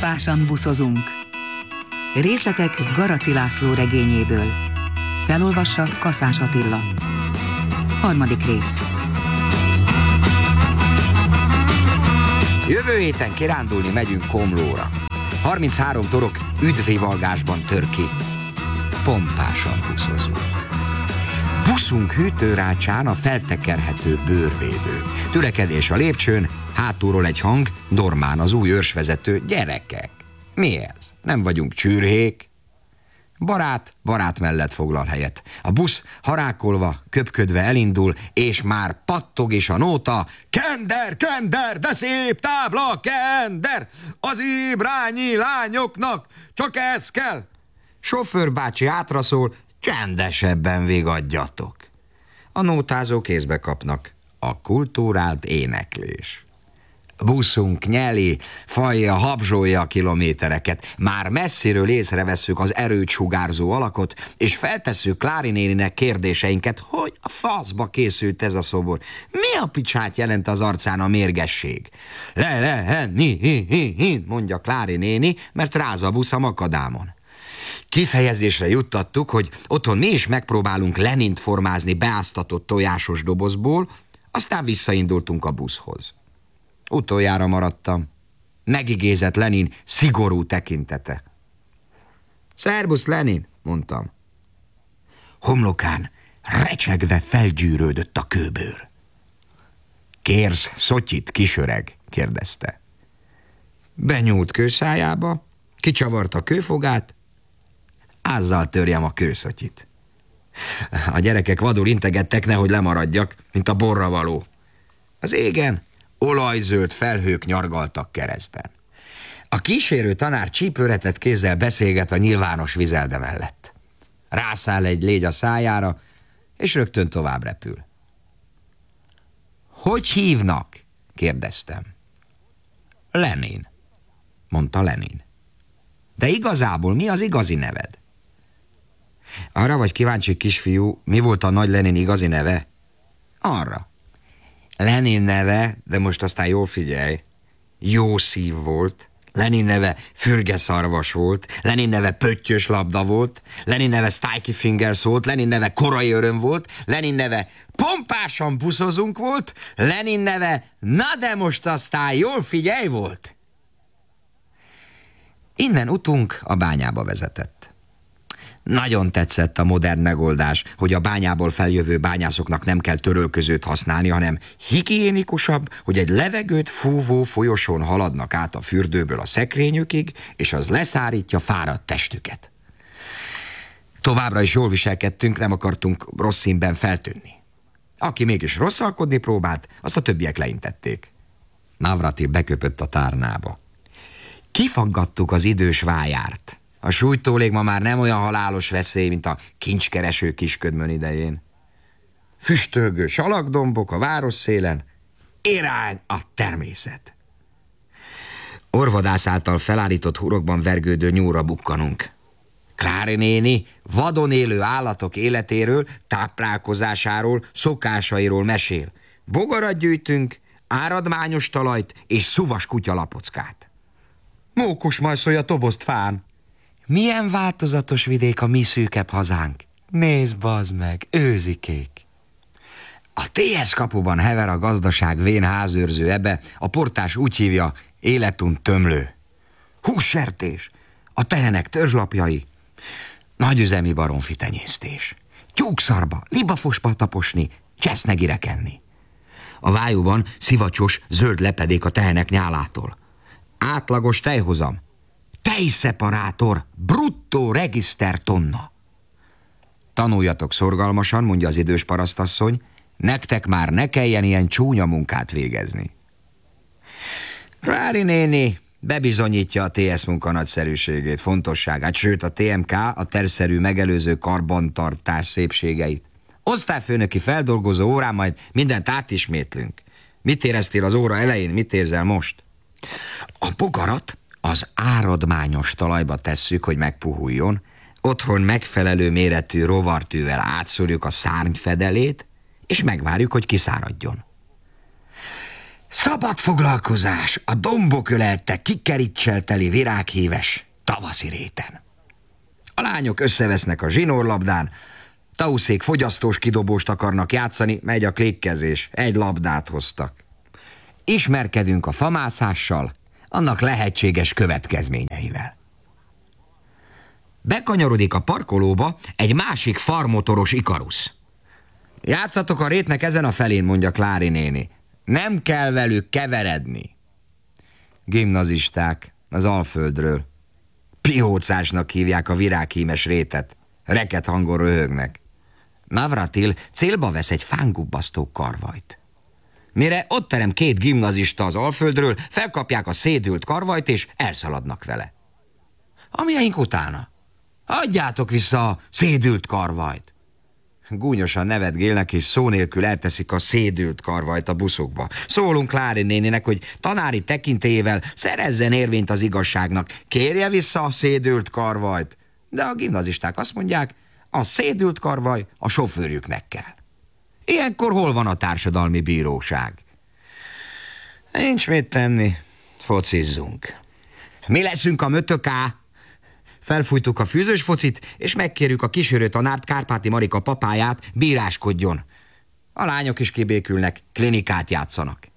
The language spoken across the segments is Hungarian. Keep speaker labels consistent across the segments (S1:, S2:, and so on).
S1: Pompásan buszozunk. Részletek Garaci László regényéből. Felolvassa Kaszás Attila. 3. rész.
S2: Jövő héten kirándulni megyünk Komlóra. 33 torok üdvivalgásban tör ki. Pompásan buszozunk. Buszunk hűtőrácsán a feltekerhető bőrvédő. Tülekedés a lépcsőn, hátulról egy hang, Dormán az új őrsvezető. Gyerekek, mi ez? Nem vagyunk csürhék? Barát mellett foglal helyet. A busz harákolva, köpködve elindul, és már pattog is a nóta. Kender, de szép tábla, kender! Az ibrányi lányoknak csak ez kell! Sofőr bácsi hátraszól, csendesebben vigadjatok. A nótázók kézbe kapnak. A kultúrált éneklés. Buszunk nyeli, fajja, habzsolja a kilométereket. Már messziről észrevesszük az erőt sugárzó alakot, és feltesszük Klári néninek kérdéseinket, hogy a faszba készült ez a szobor. Mi a picsát jelent az arcán a mérgesség? Mondja Klári néni, mert ráz a busz a makadámon. Kifejezésre juttattuk, hogy otthon mi is megpróbálunk Lenint formázni beáztatott tojásos dobozból, aztán visszaindultunk a buszhoz. Utoljára maradtam. Megigézett Lenin szigorú tekintete. Szerbusz, Lenin, mondtam. Homlokán recsegve felgyűrődött a kőbőr. Kérsz szotyit, kisöreg? Kérdezte. Benyúlt kőszájába, kicsavarta kőfogát, ázzal törjem a kőszotyit. A gyerekek vadul integettek, nehogy lemaradjak, mint a borra való. Az égen olajzöld felhők nyargaltak keresztben. A kísérő tanár csípőretett kézzel beszélget a nyilvános vizelde mellett. Rászáll egy légy a szájára, és rögtön tovább repül. Hogy hívnak? Kérdeztem. Lenin, mondta Lenin. De igazából mi az igazi neved? Arra vagy kíváncsi, kisfiú, mi volt a nagy Lenin igazi neve? Arra. Lenin neve, de most aztán jól figyelj, jó szív volt. Lenin neve fürgeszarvas volt. Lenin neve pöttyös labda volt. Lenin neve Sticky Fingers volt. Lenin neve korai öröm volt. Lenin neve pompásan buszozunk volt. Lenin neve na de most aztán jól figyelj volt. Innen utunk a bányába vezetett. Nagyon tetszett a modern megoldás, hogy a bányából feljövő bányászoknak nem kell törölközőt használni, hanem higiénikusabb, hogy egy levegőt fúvó folyosón haladnak át a fürdőből a szekrényükig, és az leszárítja fáradt testüket. Továbbra is jól viselkedtünk, nem akartunk rossz színben feltűnni. Aki mégis rosszalkodni próbált, azt a többiek leintették. Navratil beköpött a tárnába. Kifaggattuk az idős vájárt. A súlytólég ma már nem olyan halálos veszély, mint a kincskereső kisködmön idején. Füstölgő salakdombok a városszélen, irány a természet. Orvadász által felállított hurokban vergődő nyúlra bukkanunk. Klári néni vadon élő állatok életéről, táplálkozásáról, szokásairól mesél. Bogarat gyűjtünk, áradmányos talajt és szuvas kutyalapockát. Mókus majszolja tobozt fán. Milyen változatos vidék a mi szűkebb hazánk. Nézd, bazd meg, őzikék. A TS kapuban hever a gazdaság vén házőrző ebe, a portás úgy hívja, életunt tömlő. Hússertés, a tehenek törzslapjai, nagyüzemi baromfi tenyésztés. Tyúkszarba, libafosba taposni, csesznegire kenni. A vájúban szivacsos, zöld lepedék a tehenek nyálától. Átlagos tejhozam. Tejszeparátor, bruttó regiszter tonna. Tanuljatok szorgalmasan, mondja az idős parasztasszony, nektek már ne kelljen ilyen csúnya munkát végezni. Klári néni bebizonyítja a TS munka nagyszerűségét, fontosságát, sőt a TMK a terszerű megelőző karbantartás szépségeit. Osztályfőnöki feldolgozó órán majd mindent átismétlünk. Mit éreztél az óra elején, mit érzel most? A bogarat az áradmányos talajba tesszük, hogy megpuhuljon, otthon megfelelő méretű rovartűvel átszórjuk a szárnyfedelét, és megvárjuk, hogy kiszáradjon. Szabad foglalkozás a dombok ölelte, kikericcsel teli virághíves tavaszi réten. A lányok összevesznek a zsinórlabdán, Tauszék fogyasztós kidobóst akarnak játszani, megy a klikkezés, egy labdát hoztak. Ismerkedünk a famászással, annak lehetséges következményeivel. Bekanyarodik a parkolóba egy másik farmotoros Ikarusz. Játszatok a rétnek ezen a felén, mondja Klári néni. Nem kell velük keveredni. Gimnazisták az Alföldről. Piócásnak hívják a virághímes rétet. Reket hangon röhögnek. Navratil célba vesz egy fángubbasztó karvajt. Mire ott terem két gimnazista az Alföldről, felkapják a szédült karvajt és elszaladnak vele. Amilyeink utána. Adjátok vissza a szédült karvajt. Gúnyosan nevetgélnek és szó nélkül elteszik a szédült karvajt a buszokba. Szólunk Klári néninek, hogy tanári tekintélyével szerezzen érvényt az igazságnak. Kérje vissza a szédült karvajt. De a gimnazisták azt mondják, a szédült karvaj a sofőrjüknek kell. Ilyenkor hol van a társadalmi bíróság? Nincs mit tenni, focizzunk. Mi leszünk a mötöká? Felfújtuk a fűzős focit, és megkérjük a kísérő tanárt, Kárpáti Marika papáját, bíráskodjon. A lányok is kibékülnek, klinikát játszanak.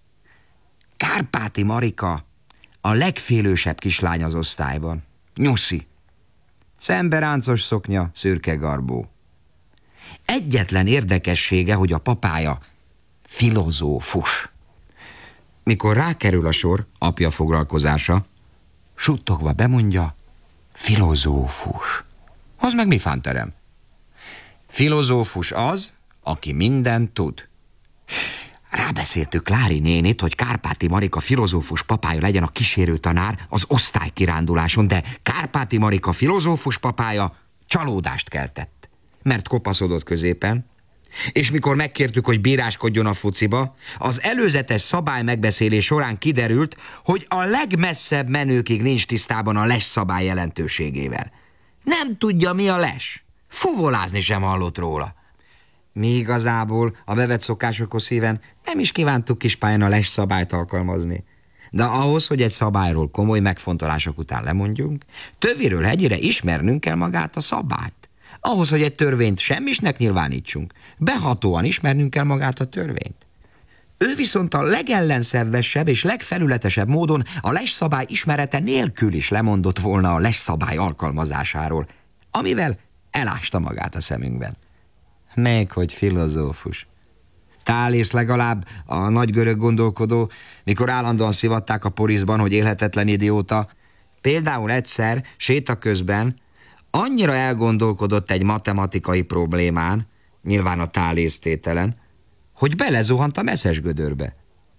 S2: Kárpáti Marika a legfélősebb kislány az osztályban. Nyuszi. Szemberáncos szoknya, szürke garbó. Egyetlen érdekessége, hogy a papája filozófus. Mikor rákerül a sor, apja foglalkozása, suttogva bemondja, filozófus. Az meg mi fánterem? Filozófus az, aki mindent tud. Rábeszéltük Klári nénit, hogy Kárpáti Marika filozófus papája legyen a kísérő tanár az osztálykiránduláson, de Kárpáti Marika filozófus papája csalódást keltett, mert kopaszodott középen, és mikor megkértük, hogy bíráskodjon a fociba, az előzetes szabály megbeszélés során kiderült, hogy a legmesszebb menőkig nincs tisztában a les szabály jelentőségével. Nem tudja, mi a les. Fuvolázni sem hallott róla. Mi igazából a bevett szokásokhoz híven nem is kívántuk kispályán a les szabályt alkalmazni. De ahhoz, hogy egy szabályról komoly megfontolások után lemondjunk, töviről hegyire ismernünk kell magát a szabályt. Ahhoz, hogy egy törvényt semmisnek nyilvánítsunk, behatóan ismernünk kell magát a törvényt. Ő viszont a legellenszervesebb és legfelületesebb módon a leszabály ismerete nélkül is lemondott volna a leszabály alkalmazásáról, amivel elásta magát a szemünkben. Még hogy filozófus. Tálész legalább, a nagy görög gondolkodó, mikor állandóan szivatták a Porisban, hogy élhetetlen idióta, például egyszer, séta közben, annyira elgondolkodott egy matematikai problémán, nyilván a Tálész tételen, hogy belezuhant a messzes gödörbe.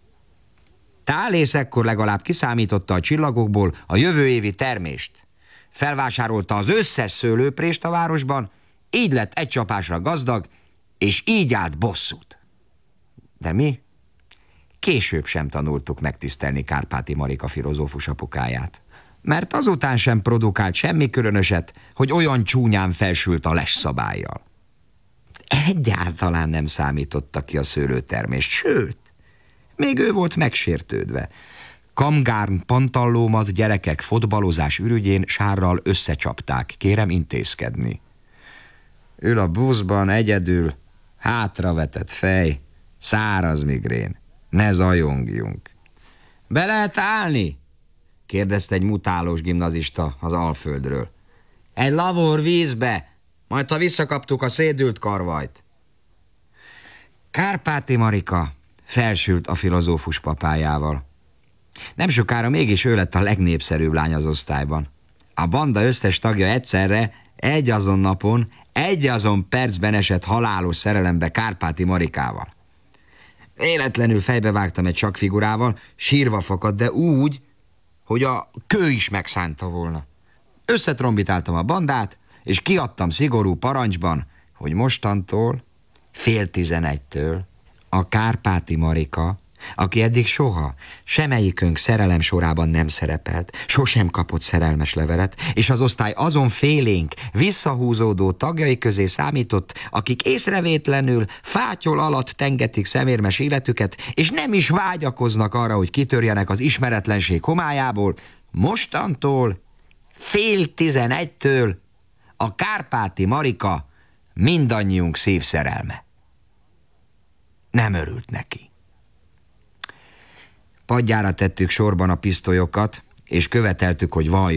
S2: Tálész ekkor legalább kiszámította a csillagokból a jövő évi termést. Felvásárolta az összes szőlőprést a városban, így lett egy csapásra gazdag, és így állt bosszút. De mi később sem tanultuk megtisztelni Kárpáti Marika filozófus apukáját, mert azután sem produkált semmi különöset, hogy olyan csúnyán felsült a leszabállyal. Egyáltalán nem számította ki a szőlőtermést, sőt, még ő volt megsértődve. Kamgárn pantallómat gyerekek fotbalozás ürügyén sárral összecsapták, kérem intézkedni. Ül a buszban egyedül, hátravetett fej, száraz migrén, ne zajongjunk. Be lehet állni? Kérdezte egy mutálós gimnazista az Alföldről. Egy lavor vízbe, majd ha visszakaptuk a szédült karvajt. Kárpáti Marika felsült a filozófus papájával. Nem sokára mégis ő lett a legnépszerűbb lány az osztályban. A banda összes tagja egyszerre, egy azon napon, egy azon percben esett halálos szerelembe Kárpáti Marikával. Véletlenül fejbevágtam egy sakkfigurával, sírva fakadt, de úgy, hogy a kő is megszánta volna. Összetrombitáltam a bandát, és kiadtam szigorú parancsban, hogy mostantól 10:30 a Kárpáti Marika aki eddig soha, semmelyikünk szerelem sorában nem szerepelt, sosem kapott szerelmes levelet, és az osztály azon félénk, visszahúzódó tagjai közé számított, akik észrevétlenül fátyol alatt tengetik szemérmes életüket, és nem is vágyakoznak arra, hogy kitörjenek az ismeretlenség homályából, mostantól 10:30-től a Kárpáti Marika mindannyiunk szívszerelme. Nem örült neki. Padjára tettük sorban a pisztolyokat, és követeltük, hogy valljon